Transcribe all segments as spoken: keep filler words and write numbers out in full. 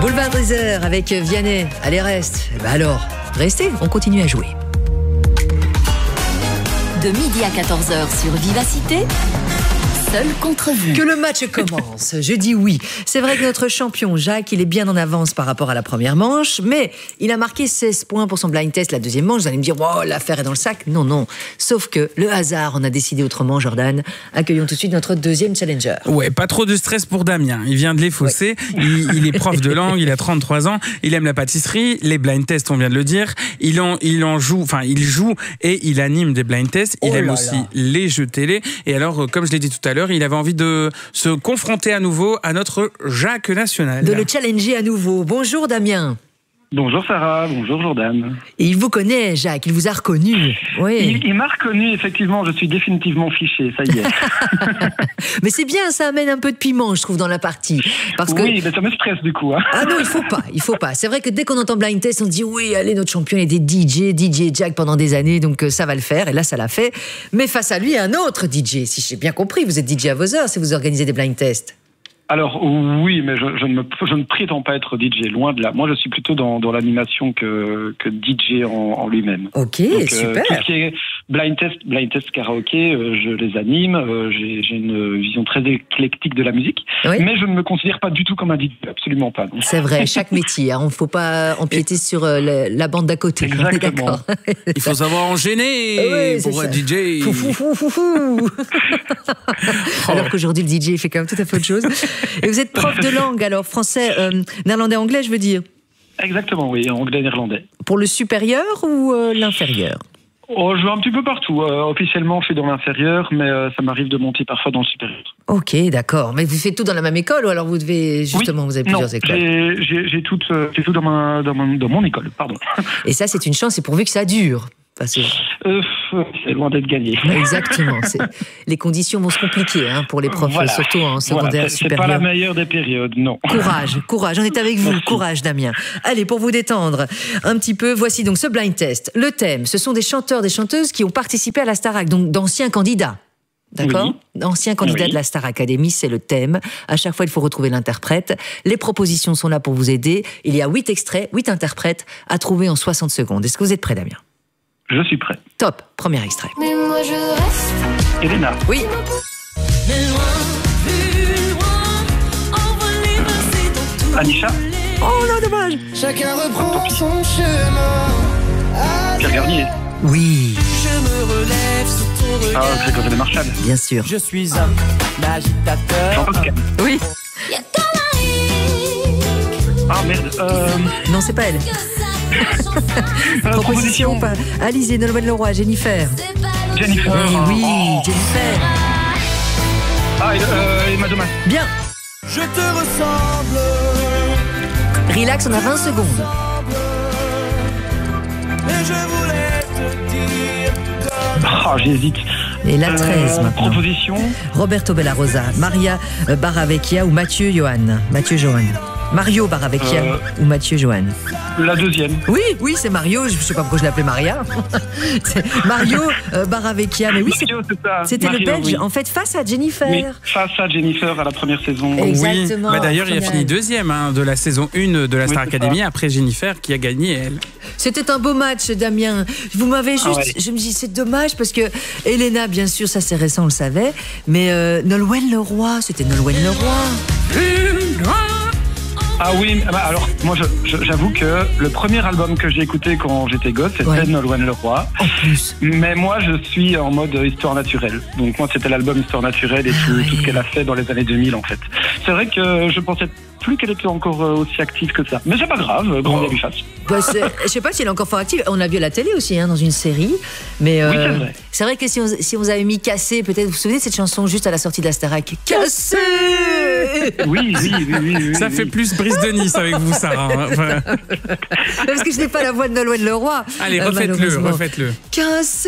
Boulevard des Heures avec Vianney. Allez, reste. Bah alors, restez, on continue à jouer. De midi à quatorze heures sur Vivacité, seul contre vous. Que le match commence, je dis oui. C'est vrai que notre champion Jacques, il est bien en avance par rapport à la première manche, mais il a marqué seize points pour son blind test la deuxième manche. Vous allez me dire, wow, l'affaire est dans le sac. Non, non. Sauf que le hasard en a décidé autrement, Jordan. Accueillons tout de suite notre deuxième challenger. Ouais, pas trop de stress pour Damien. Il vient de les Fossés. Ouais. Il, il est prof de langue, il a trente-trois ans. Il aime la pâtisserie, les blind tests, on vient de le dire. Il en, il en joue, enfin, il joue et il anime des blind tests. Il oh aime aussi là. les jeux télé. Et alors, comme je l'ai dit tout à l'heure, il avait envie de se confronter à nouveau à notre Jacques national. De le challenger à nouveau. Bonjour Damien. Bonjour Sarah, bonjour Jordan. Et il vous connaît, Jacques, il vous a reconnu. Oui. Il, il m'a reconnu, effectivement, je suis définitivement fiché, ça y est. Mais c'est bien, ça amène un peu de piment, je trouve, dans la partie. Parce que... Oui, mais ça me stresse du coup. Hein. Ah non, il faut pas, il faut pas. C'est vrai que dès qu'on entend Blind Test, on se dit oui, allez, notre champion était D J, D J Jack pendant des années, donc ça va le faire. Et là, ça l'a fait. Mais face à lui, un autre D J, si j'ai bien compris, vous êtes D J à vos heures si vous organisez des Blind Tests. Alors oui, mais je, je, ne me, je ne prétends pas être D J, loin de là. Moi, je suis plutôt dans, dans l'animation que, que D J en, en lui-même. Ok, donc, super. Euh, tout ce qui est blind test, blind test karaoké, euh, je les anime. Euh, j'ai, j'ai une vision très éclectique de la musique, oui. Mais je ne me considère pas du tout comme un D J, absolument pas. Donc. C'est vrai, chaque métier. Hein, on ne faut pas empiéter Et... sur euh, la, la bande d'à côté. Exactement. Il faut savoir enchaîner oui, pour être D J. Fou, fou, fou, fou, fou. Alors qu'aujourd'hui, le D J fait quand même tout à fait autre chose. Et vous êtes prof de langue, alors français, euh, néerlandais, anglais, je veux dire. Exactement, oui, anglais, néerlandais. Pour le supérieur ou euh, l'inférieur? Oh, je vais un petit peu partout. Euh, officiellement, je suis dans l'inférieur, mais euh, ça m'arrive de monter parfois dans le supérieur. Ok, d'accord. Mais vous faites tout dans la même école ou alors vous devez, justement, oui, vous avez plusieurs non, écoles? j'ai, j'ai, j'ai, tout, euh, j'ai tout dans, ma, dans, mon, dans mon école, pardon. Et ça, c'est une chance, et pourvu que ça dure. Parce que... euh, c'est loin d'être gagné. Exactement. C'est... Les conditions vont se compliquer hein, pour les profs, voilà. Surtout en secondaire voilà, c'est, supérieur. C'est pas la meilleure des périodes, non. Courage, courage. On est avec vous. Merci. Courage, Damien. Allez, pour vous détendre un petit peu, voici donc ce blind test. Le thème, ce sont des chanteurs, des chanteuses qui ont participé à la Starac, donc d'anciens candidats. D'accord ? Oui. D'anciens candidats oui. de la Star Academy, c'est le thème. À chaque fois, il faut retrouver l'interprète. Les propositions sont là pour vous aider. Il y a huit extraits, huit interprètes à trouver en soixante secondes. Est-ce que vous êtes prêt, Damien ? Je suis prêt. Top, premier extrait. Mais moi je reste. Elena. Oui. Mais loin, plus loin, envolé, passé dans tout. Anisha. Oh non, dommage. Chacun reprend son chemin. Pierre Garnier. Oui. Je me relève sous ton regard. Ah, Grégory Marchal. Bien sûr. Je suis un agitateur. Jean-Paul Calme. Oui. Y'a Thomas. Ah merde. Euh... Non, c'est pas elle. euh, proposition pas. Alizé, Nolwenn Leroy, Jennifer. Jennifer. Oui, oui, oh. Jennifer. Ah, euh, Emma Thomas. Bien. Je te ressemble. Relax, on a vingt secondes. Mais je voulais te dire. Ah, j'hésite. Et la treize euh, maintenant. Proposition. Roberto Bellarosa, Maria Baravecchia ou Mathieu Johan. Mathieu Johan. Mario Baravecchia euh, ou Mathieu Johan. La deuxième. Oui, oui, c'est Mario. Je ne sais pas pourquoi je l'appelais Maria. C'est Mario euh, Baravecchia. Mais oui, Mario, c'est, c'est ça. C'était Mario, le Belge, oui. En fait, face à Jennifer. Oui, face à Jennifer à la première saison. Exactement. Oui. Bah, d'ailleurs, il a fini deuxième hein, de la saison un de la Star oui, Academy ça. Après Jennifer qui a gagné, elle. C'était un beau match, Damien. Vous m'avez juste... Ah ouais. Je me dis, c'est dommage parce que Elena, bien sûr, ça c'est récent, on le savait. Mais euh, Nolwenn Leroy, c'était Nolwenn Leroy. Ah oui, alors moi je, je, j'avoue que le premier album que j'ai écouté quand j'étais gosse, c'était ouais. Nolwenn Leroy. En plus. Mais moi je suis en mode histoire naturelle. Donc moi c'était l'album Histoire naturelle et tout, ah oui. tout ce qu'elle a fait dans les années deux mille en fait. C'est vrai que je pensais plus qu'elle était encore aussi active que ça. Mais c'est pas grave, grand bien lui fasse. Bah je sais pas si elle est encore fort active. On l'a vu à la télé aussi, hein, dans une série. Mais euh, oui, c'est vrai. C'est vrai que si on, si on vous avait mis Cassé, peut-être, vous vous souvenez de cette chanson juste à la sortie de la Starac? Cassé. Oui, oui, oui, oui, oui. Ça oui. fait plus Brise de Nice avec vous, Sarah. Enfin... Parce que je n'ai pas la voix de Nolwenn Leroy. Allez, euh, refaites-le, refaites-le. Cassé.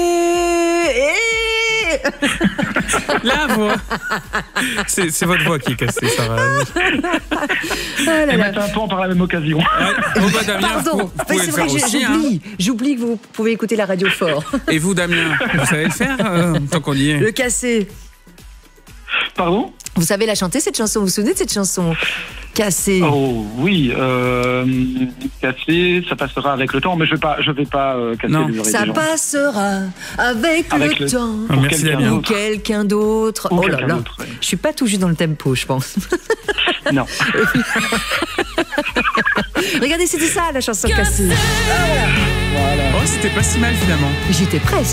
La voix. C'est, c'est votre voix qui est cassée, Sarah. Ah là Et là. mettre un pan par la même occasion. Ouais, oh bah, Damien, Pardon, vous, vous pouvez c'est le vrai faire que aussi. j'oublie. Hein. J'oublie que vous pouvez écouter la radio fort. Et vous, Damien, vous savez le faire euh, tant qu'on y est. Le Cassé. Pardon? Vous savez la chanter, cette chanson? Vous vous souvenez de cette chanson? Cassé. Oh oui, euh, cassé, ça passera avec le temps, mais je vais pas, je vais pas euh, casser Non. les oreilles Ça des gens. passera avec, Avec le, le- temps. Ah, Pour merci quelqu'un Damien. Ou d'autre. quelqu'un d'autre. Ou Oh là quelqu'un là. d'autre, ouais. Je suis pas tout juste dans le tempo, je pense. Non. Regardez, c'était ça la chanson cassée. Oh, c'était pas si mal finalement. J'étais presque.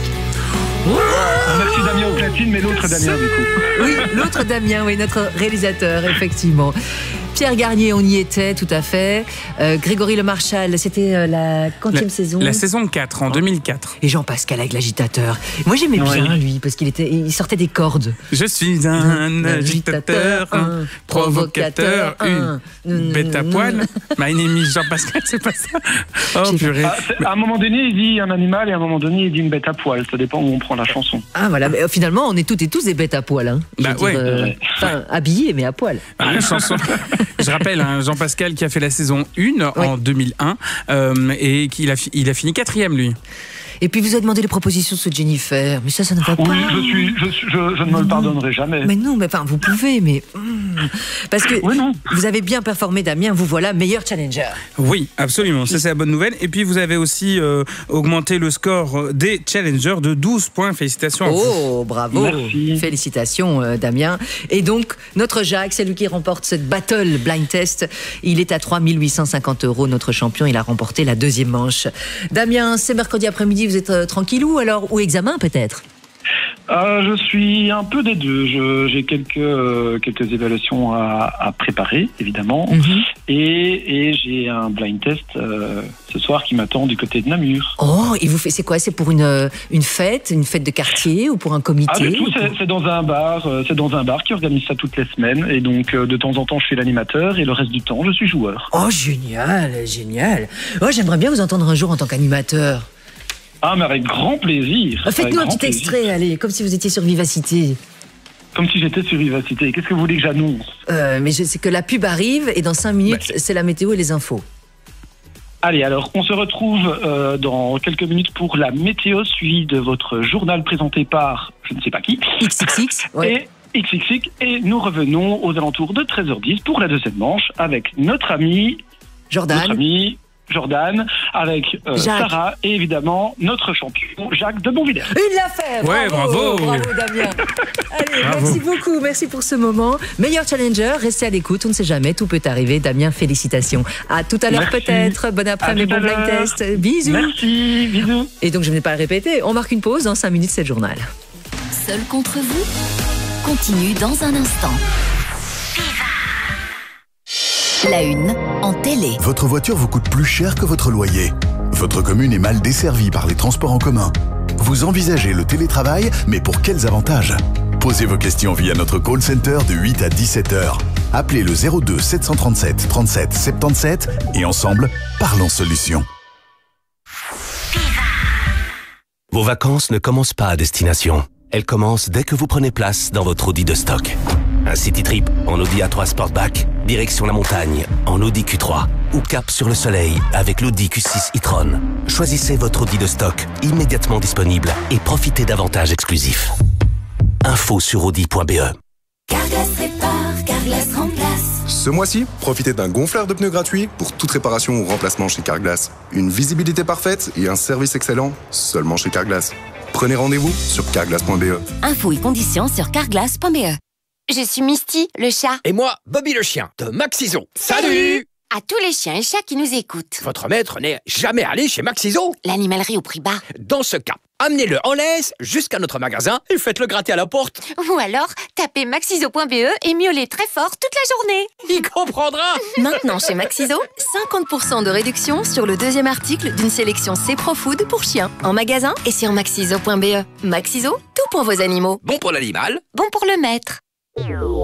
Merci Damien au platine, mais l'autre Damien du coup. Oui, l'autre Damien, oui, notre réalisateur, effectivement. Pierre Garnier, on y était, tout à fait. Euh, Grégory Le Marchal, c'était euh, la quantième La, saison. la saison quatre, en deux mille quatre. Et Jean-Pascal avec l'agitateur. Moi, j'aimais Ouais. bien, lui, parce qu'il était, il sortait des cordes. Je suis un agitateur, un provocateur, un. une bête à poil. My name is Jean-Pascal, c'est pas ça? Oh J'ai- purée. Ah, c'est- à un moment donné, il dit un animal et à un moment donné, il dit une bête à poil. Ça dépend où on prend la chanson. Ah, voilà. Mais, euh, finalement, on est toutes et tous des bêtes à poil. Hein. Je Bah, veux dire, ouais. euh, Ouais. Enfin, habillés, mais à poil. Ah, la chanson. Je rappelle, hein, Jean-Pascal qui a fait la saison un en deux mille un euh, et qu'il a, fi- il a fini quatrième lui. Et puis, vous avez demandé les propositions sur Jennifer. Mais ça, ça ne va Oui, pas. je suis, je, suis- je, je ne me le pardonnerai jamais. Mais non, mais enfin, vous pouvez, mais. hmm. Parce que Oui, non. vous avez bien performé, Damien. Vous voilà meilleur challenger. Oui, absolument. Ça, c'est la bonne nouvelle. Et puis, vous avez aussi euh, augmenté le score des challengers de douze points. Félicitations à vous. Oh, bravo. Merci. Félicitations, euh, Damien. Et donc, notre Jacques, c'est lui qui remporte cette battle blind test. Il est à trois mille huit cent cinquante euros, notre champion. Il a remporté la deuxième manche. Damien, c'est mercredi après-midi. Vous êtes euh, tranquillou alors? Ou examen peut-être? Euh, je suis un peu des deux. Je- J'ai quelques, euh, quelques évaluations à, à préparer, évidemment. Mhm. Et, et j'ai un blind test euh, ce soir qui m'attend du côté de Namur. Oh, et vous faites, c'est quoi? C'est pour une, euh, une fête, une fête de quartier ou pour un comité? Ah, du tout, ou c'est pour- c'est dans un bar. euh, C'est dans un bar qui organise ça toutes les semaines. Et donc, euh, de temps en temps, je suis l'animateur et le reste du temps, je suis joueur. Oh, génial, génial. Oh, j'aimerais bien vous entendre un jour en tant qu'animateur. Ah, mais avec grand plaisir. Ah, Faites-nous Avec un grand petit plaisir. extrait, allez, comme si vous étiez sur Vivacité. Comme si j'étais sur Vivacité. Qu'est-ce que vous voulez que j'annonce? Euh, mais je sais que la pub arrive et dans cinq minutes, Bah, c'est la météo et les infos. Allez, alors, on se retrouve euh, dans quelques minutes pour la météo, suivie de votre journal présenté par je ne sais pas qui. X X X, ouais. Et X X X. Et nous revenons aux alentours de treize heures dix pour la deuxième manche avec notre ami, notre Jordan. ami Jordan, avec euh, Jacques. Sarah et évidemment notre champion Jacques de Bonvillers. Il l'a fait. Ouais, bravo. Bravo, Damien. Allez, Bravo. merci beaucoup, merci pour ce moment. Meilleur challenger, restez à l'écoute, on ne sait jamais, tout peut arriver. Damien, félicitations. À tout à l'heure Merci. peut-être. Bon après-midi, À bon tout à blind l'heure. test. Bisous. Merci, bisous. Et donc je ne vais pas le répéter, on marque une pause dans cinq minutes, c'est le journal. Seul contre vous continue dans un instant. La une en télé. Votre voiture vous coûte plus cher que votre loyer. Votre commune est mal desservie par les transports en commun. Vous envisagez le télétravail, mais pour quels avantages? Posez vos questions via notre call center de huit à dix-sept heures. Appelez le zéro deux sept cent trente-sept trente-sept soixante-dix-sept et ensemble, parlons solutions. Vos vacances ne commencent pas à destination. Elles commencent dès que vous prenez place dans votre Audi de stock. Un city trip en Audi A trois Sportback, direction la montagne en Audi Q trois ou cap sur le soleil avec l'Audi Q six e-tron. Choisissez votre Audi de stock immédiatement disponible et profitez d'avantages exclusifs. Info sur audi point b e. Carglass répare, Carglass remplace. Ce mois-ci, profitez d'un gonfleur de pneus gratuit pour toute réparation ou remplacement chez Carglass. Une visibilité parfaite et un service excellent seulement chez Carglass. Prenez rendez-vous sur carglass point b e. Infos et conditions sur carglass point b e. Je suis Misty, le chat. Et moi, Bobby le chien, de Maxiso. Salut! À tous les chiens et chats qui nous écoutent. Votre maître n'est jamais allé chez Maxiso? L'animalerie au prix bas. Dans ce cas, amenez-le en laisse jusqu'à notre magasin et faites-le gratter à la porte. Ou alors, tapez maxiso point b e et miaulez très fort toute la journée. Il comprendra! Maintenant chez Maxiso, cinquante pour cent de réduction sur le deuxième article d'une sélection C Pro Food pour chiens. En magasin et sur maxiso point b e. Maxiso, tout pour vos animaux. Bon pour l'animal. Bon pour le maître.